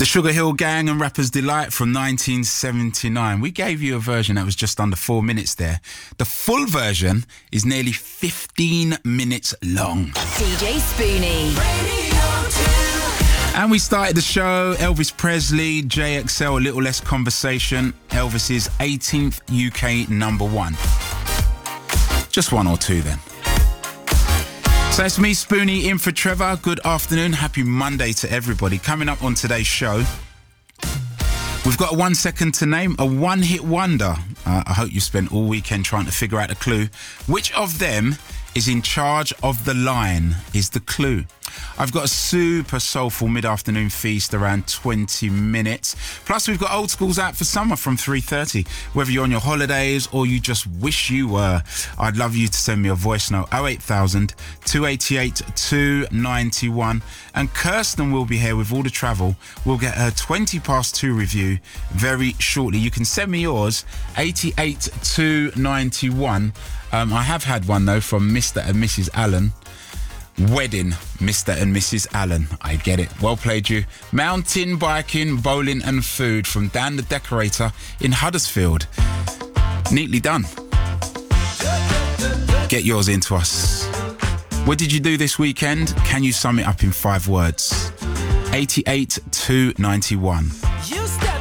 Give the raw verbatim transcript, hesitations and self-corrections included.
The Sugar Hill Gang and Rapper's Delight from nineteen seventy-nine. We gave you a version that was just under four minutes there. The full version is nearly fifteen minutes long. D J Spoonie. Radio two. And we started the show, Elvis Presley, J X L, A Little Less Conversation, Elvis's eighteenth U K number one. Just one or two then. So it's me, Spoonie, in for Trevor. Good afternoon. Happy Monday to everybody. Coming up on today's show, we've got a one second to name, a one-hit wonder. Uh, I hope you spent all weekend trying to figure out a clue. Which of them is in charge of the line is the clue. I've got a super soulful mid-afternoon feast around twenty minutes. Plus, we've got old schools out for summer from three thirty. Whether you're on your holidays or you just wish you were, I'd love you to send me a voice note, oh eight thousand, two eight eight, two nine one. And Kirsten will be here with all the travel. We'll get her twenty past two review very shortly. You can send me yours, eight eight two nine one. Um, I have had one, though, from Mister and Missus Allen. Wedding, Mister and Missus Allen. I get it. Well played, you. Mountain biking, bowling and food from Dan the Decorator in Huddersfield. Neatly done. Get yours into us. What did you do this weekend? Can you sum it up in five words? eight eight two nine one.